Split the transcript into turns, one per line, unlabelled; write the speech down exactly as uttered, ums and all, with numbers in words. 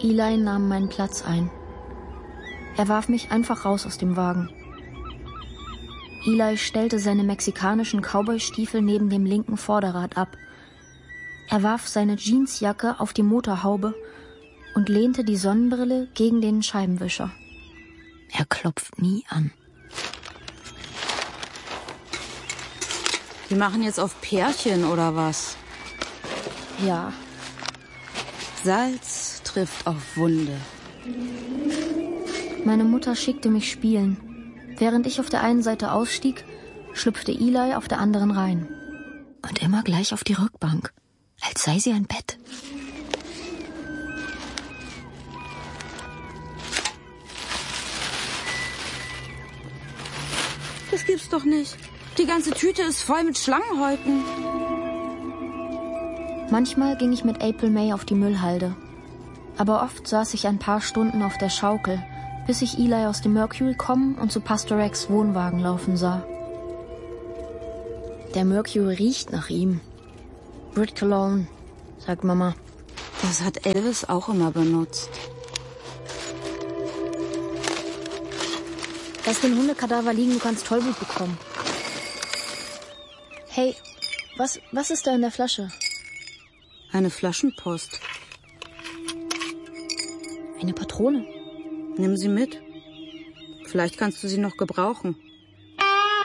Eli nahm meinen Platz ein. Er warf mich einfach raus aus dem Wagen. Eli stellte seine mexikanischen Cowboystiefel neben dem linken Vorderrad ab. Er warf seine Jeansjacke auf die Motorhaube und lehnte die Sonnenbrille gegen den Scheibenwischer. Er klopft nie an.
Die machen jetzt auf Pärchen, oder was?
Ja.
Salz trifft auf Wunde.
Meine Mutter schickte mich spielen. Während ich auf der einen Seite ausstieg, schlüpfte Eli auf der anderen rein. Und immer gleich auf die Rückbank, als sei sie ein Bett.
Das gibt's doch nicht. Die ganze Tüte ist voll mit Schlangenhäuten.
Manchmal ging ich mit April May auf die Müllhalde. Aber oft saß ich ein paar Stunden auf der Schaukel, bis ich Eli aus dem Mercury kommen und zu Pastor Rex Wohnwagen laufen sah. Der Mercury riecht nach ihm. Brit Cologne, sagt Mama.
Das hat Elvis auch immer benutzt.
Lass den Hundekadaver liegen, du kannst Tollwut bekommen. Hey, was, was ist da in der Flasche?
Eine Flaschenpost.
Eine Patrone.
Nimm sie mit. Vielleicht kannst du sie noch gebrauchen.